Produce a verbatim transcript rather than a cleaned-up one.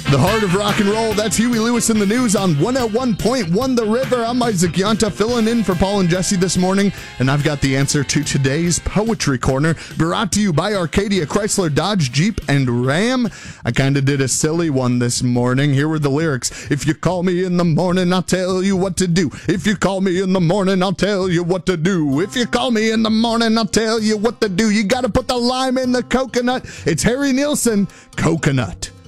The heart of rock and roll, that's Huey Lewis in the news on one oh one point one The River. I'm Isaac Yanta filling in for Paul and Jesse this morning, and I've got the answer to today's Poetry Corner, brought to you by Arcadia Chrysler, Dodge, Jeep, and Ram. I kind of did a silly one this morning. Here were the lyrics. If you call me in the morning, I'll tell you what to do. If you call me in the morning, I'll tell you what to do. If you call me in the morning, I'll tell you what to do. You got to put the lime in the coconut. It's Harry Nilsson, Coconut.